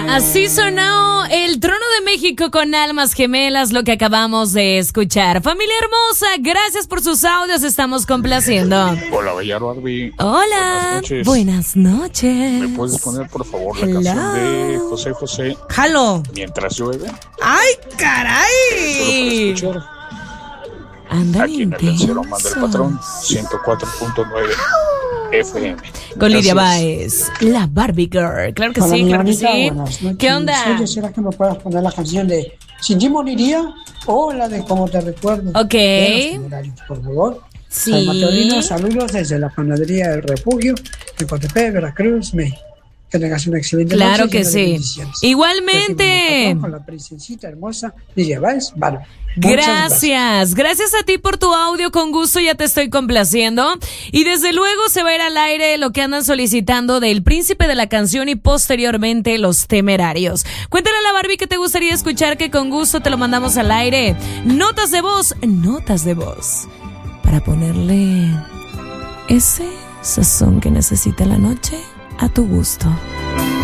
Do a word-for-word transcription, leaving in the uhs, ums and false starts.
Así sonó el Trono de México con Almas Gemelas, lo que acabamos de escuchar. Familia hermosa, gracias por sus audios, estamos complaciendo. Hola, Bella Barbie. Hola. Buenas noches. Buenas noches. ¿Me puedes poner, por favor, la Hello. canción de José José? Jalo. Mientras llueve. ¡Ay, caray! Solo para escuchar. Andan Aquí en el Lencero Manda el Patrón, ciento cuatro punto nueve F M. Con Lidia Gracias. Báez, la Barbie Girl. Claro que Hola, sí, mi claro que bonita, sí. buenas noches. ¿Qué onda? Oye, ¿será que me puedas poner la canción de Sin ti moriría o la de Cómo te recuerdo? Ok. De Los Temerarios, por favor. Sí. Soy Matorino, saludos desde la panadería del Refugio en Coatepec, Veracruz, México. Que tengas una excelente Claro noche que llena de sí. bendiciones. Igualmente. Con la princesita hermosa Lidia Báez, Bárbara. Muchas Gracias, gracias a ti por tu audio, con gusto ya te estoy complaciendo. Y desde luego se va a ir al aire lo que andan solicitando del Príncipe de la Canción y posteriormente Los Temerarios. Cuéntale a la Barbie que te gustaría escuchar, que con gusto te lo mandamos al aire. Notas de voz, notas de voz, para ponerle ese sazón que necesita la noche a tu gusto.